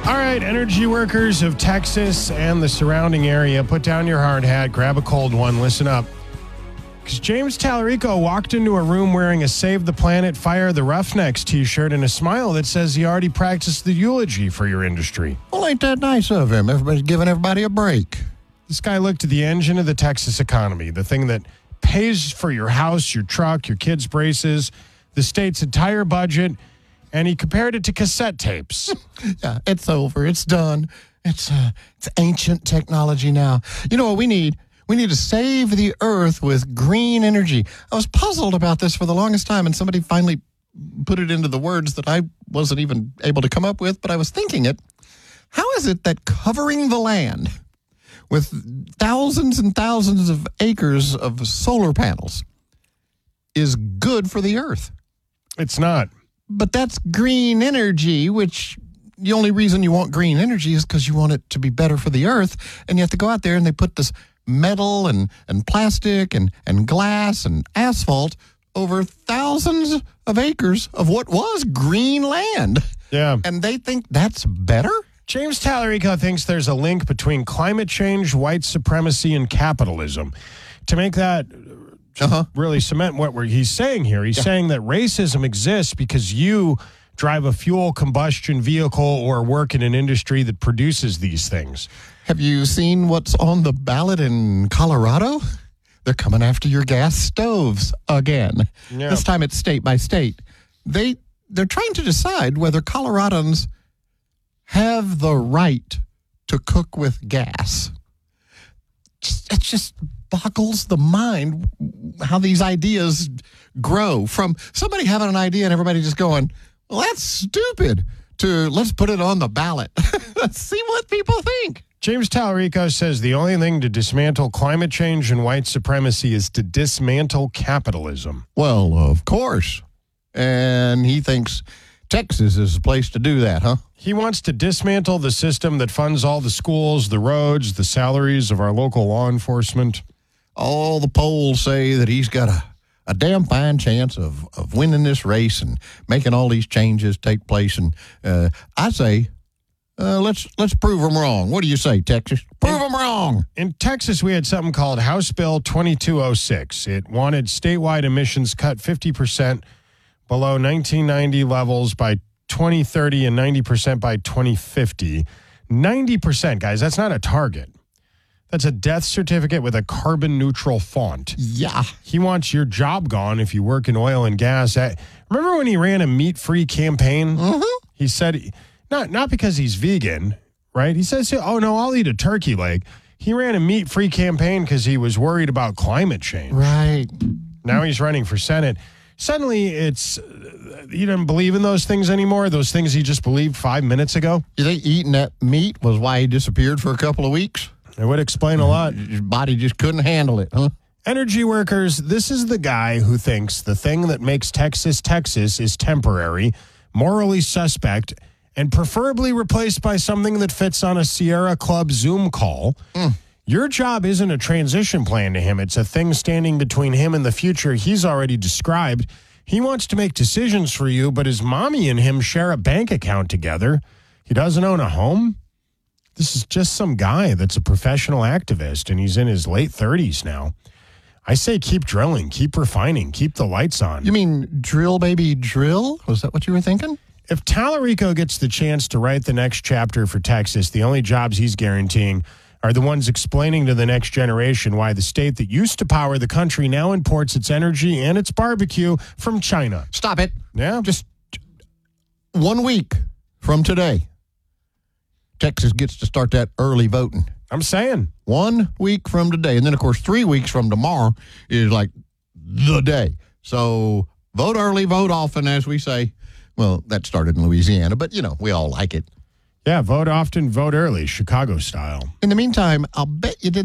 All right, energy workers of Texas and the surrounding area, put down your hard hat, grab a cold one, listen up. Because James Tallarico walked into a room wearing a Save the Planet, Fire the Roughnecks t-shirt and a smile that says he already practiced the eulogy for your industry. Well, ain't that nice of him? Everybody's giving everybody a break. This guy looked at the engine of the Texas economy, the thing that pays for your house, your truck, your kids' braces, the state's entire budget, and he compared it to cassette tapes. Yeah, it's over. It's done. It's ancient technology now. You know what we need? We need to save the earth with green energy. I was puzzled about this for the longest time, and somebody finally put it into the words that I wasn't even able to come up with, but I was thinking it. How is it that covering the land with thousands and thousands of acres of solar panels is good for the earth? It's not. But that's green energy, which the only reason you want green energy is because you want it to be better for the earth. And you have to go out there and they put this metal and plastic and glass and asphalt over thousands of acres of what was green land. Yeah. And they think that's better? James Tallarico thinks there's a link between climate change, white supremacy, and capitalism. To make that really cement what he's saying here, he's saying that racism exists because you drive a fuel combustion vehicle or work in an industry that produces these things. Have you seen what's on the ballot in Colorado? They're coming after your gas stoves again. Yeah. This time it's state by state. They're trying to decide whether Coloradans have the right to cook with gas. It just boggles the mind how these ideas grow from somebody having an idea and everybody just going, well, that's stupid, to let's put it on the ballot. Let's see what people think. James Tallarico says the only thing to dismantle climate change and white supremacy is to dismantle capitalism. Well, of course. And he thinks Texas is the place to do that, huh? He wants to dismantle the system that funds all the schools, the roads, the salaries of our local law enforcement. All the polls say that he's got a damn fine chance of winning this race and making all these changes take place. And I say, let's prove them wrong. What do you say, Texas? Prove them wrong. In Texas, we had something called House Bill 2206. It wanted statewide emissions cut 50% below 1990 levels by 2030 and 90% by 2050. 90%, guys, that's not a target. That's a death certificate with a carbon-neutral font. Yeah. He wants your job gone if you work in oil and gas. Remember when he ran a meat-free campaign? Mm-hmm. He said, not because he's vegan, right? He says, oh, no, I'll eat a turkey leg. He ran a meat-free campaign because he was worried about climate change. Right. Now he's running for Senate. Suddenly, he doesn't believe in those things anymore, those things he just believed 5 minutes ago. You think eating that meat was why he disappeared for a couple of weeks? It would explain a lot. His body just couldn't handle it, huh? Energy workers, this is the guy who thinks the thing that makes Texas Texas is temporary, morally suspect, and preferably replaced by something that fits on a Sierra Club Zoom call. Your job isn't a transition plan to him. It's a thing standing between him and the future he's already described. He wants to make decisions for you, but his mommy and him share a bank account together. He doesn't own a home. This is just some guy that's a professional activist, and he's in his late 30s now. I say keep drilling, keep refining, keep the lights on. You mean drill, baby, drill? Was that what you were thinking? If Tallarico gets the chance to write the next chapter for Texas, the only jobs he's guaranteeing are the ones explaining to the next generation why the state that used to power the country now imports its energy and its barbecue from China. Stop it. Yeah? Just 1 week from today, Texas gets to start that early voting. I'm saying. 1 week from today. And then, of course, 3 weeks from tomorrow is like the day. So vote early, vote often, as we say. Well, that started in Louisiana, but, we all like it. Yeah, vote often, vote early, Chicago style. In the meantime, I'll bet you didn't